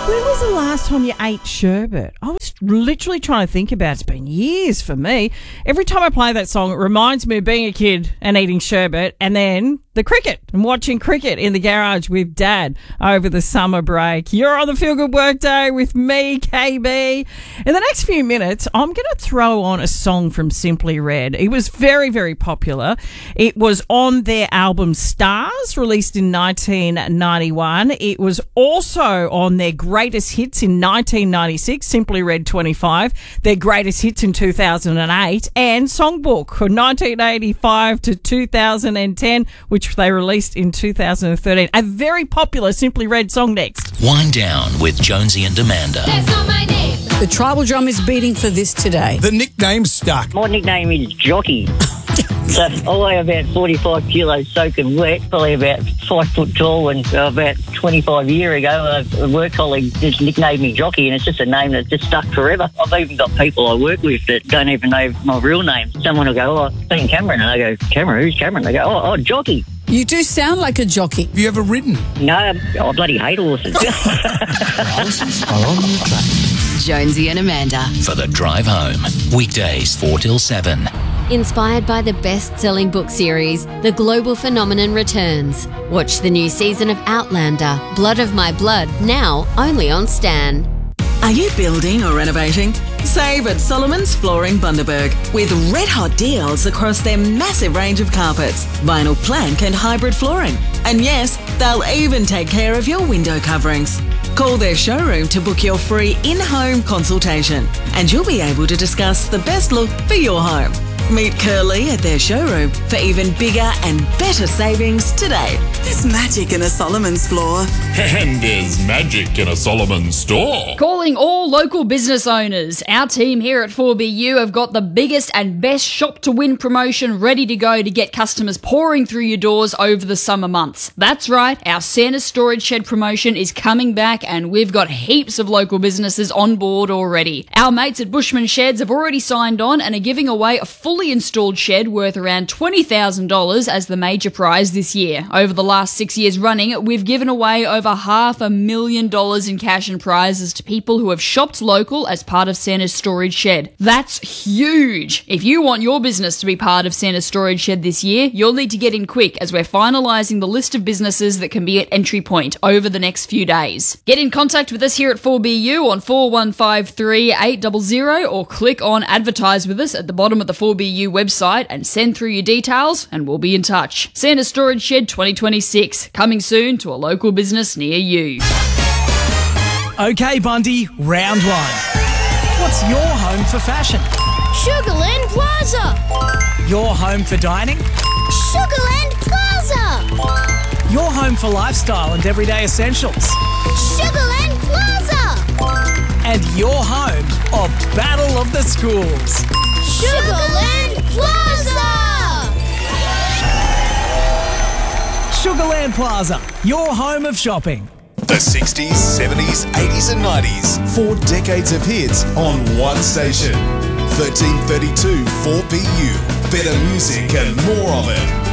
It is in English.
When was the last time you ate sherbet? I was literally trying to think about it. It's been years for me. Every time I play that song, it reminds me of being a kid and eating sherbet, and then the cricket and watching cricket in the garage with Dad over the summer break. You're on the Feel Good Workday with me, KB. In the next few minutes, I'm going to throw on a song from Simply Red. It was very, very popular. It was on their album Stars, released in 1991. It was also on their greatest hits in 1996, Simply Red 25, their greatest hits in 2008, and Songbook from 1985 to 2010, which they released in 2013. A very popular Simply Red song next. Wind Down with Jonesy and Amanda. That's not my name. The tribal drum is beating for this today. The nickname's stuck. My nickname is Jockey. So I weigh about 45 kilos soaking wet, probably about 5 foot tall, and about 25 years ago a work colleague just nicknamed me Jockey, and it's just a name that's just stuck forever. I've even got people I work with that don't even know my real name. Someone will go, "Oh, I've seen Cameron," and I go, "Cameron? Who's Cameron?" They go, "Oh, Jockey." You do sound like a jockey. Have you ever ridden? No, I bloody hate horses. Horses are on the track. Jonesy and Amanda. For the drive home. Weekdays 4 till 7. Inspired by the best-selling book series, The Global Phenomenon returns. Watch the new season of Outlander, Blood of My Blood, now only on Stan. Are you building or renovating? Save at Solomon's Flooring Bundaberg with red-hot deals across their massive range of carpets, vinyl plank and hybrid flooring. And yes, they'll even take care of your window coverings. Call their showroom to book your free in-home consultation, and you'll be able to discuss the best look for your home. Meet Curly at their showroom for even bigger and better savings today. There's magic in a Solomon's floor. And there's magic in a Solomon store. Calling all local business owners. Our team here at 4BU have got the biggest and best shop to win promotion ready to go to get customers pouring through your doors over the summer months. That's right, our Santa Storage Shed promotion is coming back, and we've got heaps of local businesses on board already. Our mates at Bushman Sheds have already signed on and are giving away a fully installed shed worth around $20,000 as the major prize this year. Over the last 6 years running, we've given away over $500,000 in cash and prizes to people who have shopped local as part of Santa's Storage Shed. That's huge! If you want your business to be part of Santa's Storage Shed this year, you'll need to get in quick as we're finalising the list of businesses that can be at entry point over the next few days. Get in contact with us here at 4BU on 4153 800 or click on advertise with us at the bottom of the 4BU website and send through your details and we'll be in touch. Santa Storage Shed 2026, coming soon to a local business near you. Okay, Bundy, round one. What's your home for fashion? Sugarland Plaza. Your home for dining? Sugarland Plaza. Your home for lifestyle and everyday essentials? Sugarland Plaza. And your home of Battle of the Schools? Sugarland Plaza! Sugarland Plaza, your home of shopping. The 60s, 70s, 80s and 90s. 4 decades of hits on one station. 1332 4BU. Better music and more of it.